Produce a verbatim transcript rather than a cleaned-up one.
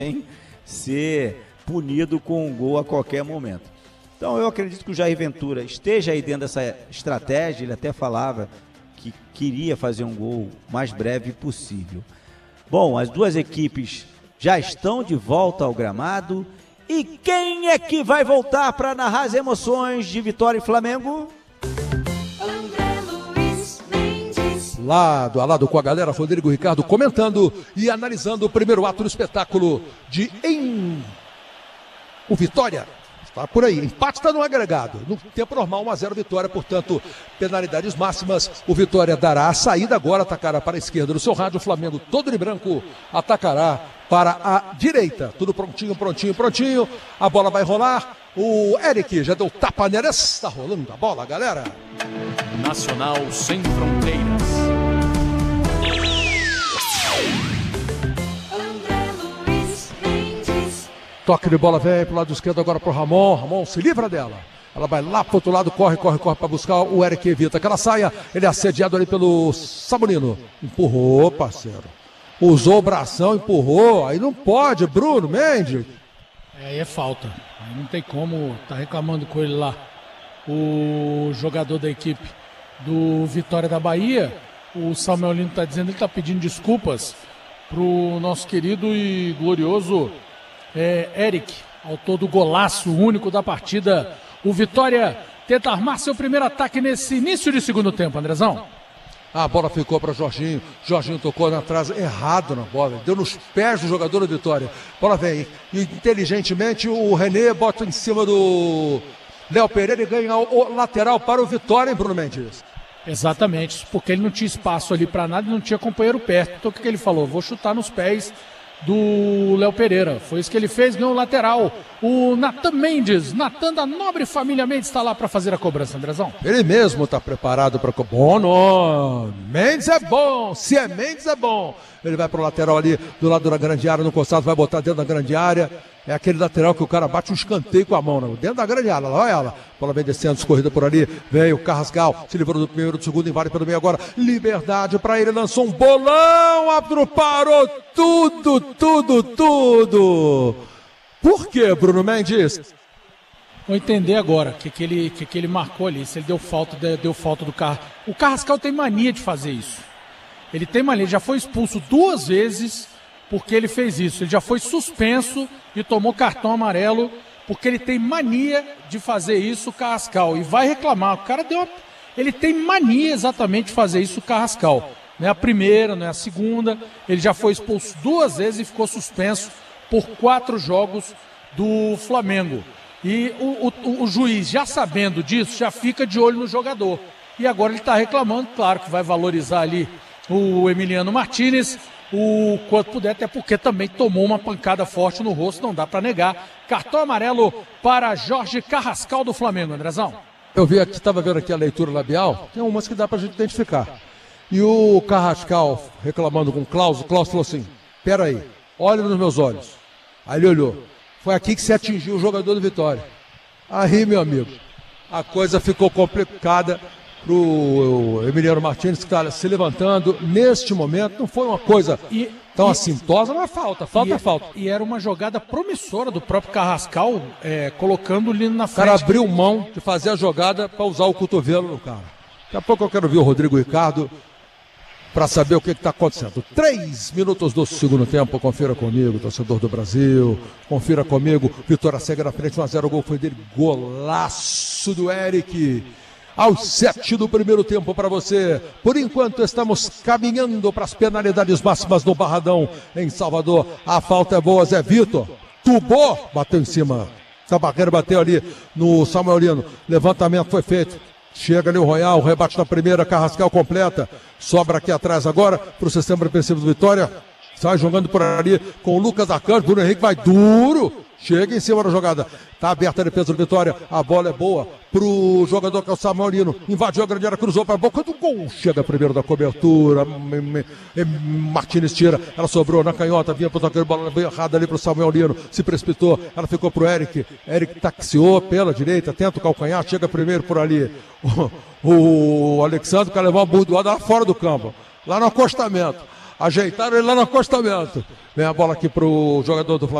ser punido com um gol a qualquer momento. Então eu acredito que o Jair Ventura esteja aí dentro dessa estratégia. Ele até falava que queria fazer um gol o mais breve possível. Bom, as duas equipes já estão de volta ao gramado. E quem é que vai voltar para narrar as emoções de Vitória e Flamengo? Lado a lado com a galera, Rodrigo Ricardo comentando e analisando o primeiro ato do espetáculo de em... o Vitória. Está por aí, empate está no agregado. No tempo normal, um a zero Vitória, portanto, penalidades máximas. O Vitória dará a saída agora, atacará para a esquerda do seu rádio. O Flamengo todo de branco atacará para a direita. Tudo prontinho, prontinho, prontinho. A bola vai rolar. O Eric já deu tapa nela. Está rolando a bola, galera. Nacional sem fronteiras. Toque de bola vem pro lado esquerdo agora pro Ramon. Ramon se livra dela. Ela vai lá pro outro lado, corre, corre, corre para buscar o Eric, evita que ela saia. Ele é assediado ali pelo Samunino. Empurrou, parceiro. Usou o bração, empurrou. Aí não pode, Bruno Mendes. É, aí é falta. Aí não tem como, tá reclamando com ele lá. O jogador da equipe do Vitória da Bahia, o Samuel Lino tá dizendo, ele tá pedindo desculpas pro nosso querido e glorioso É, Eric, autor do golaço único da partida. O Vitória tenta armar seu primeiro ataque nesse início de segundo tempo, Andrezão. A bola ficou para Jorginho. Jorginho tocou na trás, errado na bola. Deu nos pés do jogador da Vitória. Bola vem. E inteligentemente o René bota em cima do Léo Pereira e ganha o lateral para o Vitória, hein, Bruno Mendes? Exatamente, porque ele não tinha espaço ali para nada e não tinha companheiro perto. Então o que, que ele falou? Vou chutar nos pés do Léo Pereira. Foi isso que ele fez, ganhou o lateral. O Natan Mendes, Natan da nobre família Mendes, está lá para fazer a cobrança, Andrezão. Ele mesmo está preparado para... Bom nome! Mendes é bom! Se é Mendes é bom! Ele vai para o lateral ali, do lado da grande área, no costado, vai botar dentro da grande área. É aquele lateral que o cara bate um escanteio com a mão, né? Dentro da grande área, lá vai ela. A bola vem descendo, escorrida por ali. Vem o Carrascal, se livrou do primeiro, do segundo, invade pelo meio agora. Liberdade para ele, lançou um bolão, Abdul parou tudo, tudo, tudo. Por que, Bruno Mendes? Vou entender agora o que, que, ele, que, que ele marcou ali, se ele deu falta, deu, deu falta do carro. O Carrascal tem mania de fazer isso. Ele tem mania, ele já foi expulso duas vezes porque ele fez isso. Ele já foi suspenso e tomou cartão amarelo porque ele tem mania de fazer isso, o Carrascal. E vai reclamar. O cara deu uma... Ele tem mania exatamente de fazer isso, o Carrascal. Não é a primeira, não é a segunda. Ele já foi expulso duas vezes e ficou suspenso por quatro jogos do Flamengo. E o, o, o juiz, já sabendo disso, já fica de olho no jogador. E agora ele está reclamando, claro que vai valorizar ali o Emiliano Martínez o quanto puder, até porque também tomou uma pancada forte no rosto, não dá para negar. Cartão amarelo para Jorge Carrascal do Flamengo, Andrezão. Eu vi aqui, estava vendo aqui a leitura labial, tem umas que dá pra gente identificar. E o Carrascal reclamando com o Klaus, o Klaus falou assim, peraí, olha nos meus olhos. Aí ele olhou, foi aqui que se atingiu o jogador do Vitória. Aí, meu amigo, a coisa ficou complicada pro Emiliano Martínez, que está se levantando neste momento. Não foi uma coisa e, tão e, assintosa, não é falta, falta e, é falta. E era uma jogada promissora do próprio Carrascal, é, colocando o Lino na frente. O cara abriu mão de fazer a jogada para usar o cotovelo no cara. Daqui a pouco eu quero ver o Rodrigo Ricardo para saber o que está acontecendo. Três minutos do segundo tempo, confira comigo, torcedor do Brasil, confira comigo, Vitória segue na frente, um a zero, o gol foi dele, golaço do Eric. Aos sete do primeiro tempo para você. Por enquanto estamos caminhando para as penalidades máximas do Barradão em Salvador. A falta é boa, Zé Vitor. Tubou, bateu em cima. Essa barreira bateu ali no Samuel Lino. Levantamento foi feito. Chega ali o Royal, rebate na primeira, Carrascal completa. Sobra aqui atrás agora para o sistema defensivo do Vitória. Sai jogando por ali com o Lucas Arcanjo. Bruno Henrique vai duro. Chega em cima da jogada. Tá aberta a defesa do Vitória. A bola é boa pro jogador que é o Samuel Lino. Invadiu a grande área, cruzou para a boca do gol. Chega primeiro da cobertura. Martínez tira. Ela sobrou na canhota. Vinha pro toque, bola veio errada ali pro Samuel Lino. Se precipitou. Ela ficou pro Eric. Eric taxiou pela direita. Tenta o calcanhar. Chega primeiro por ali. O, o Alexandre quer levar uma burdoada lá fora do campo. Lá no acostamento. Ajeitaram ele lá no acostamento. Vem a bola aqui pro jogador do Flamengo.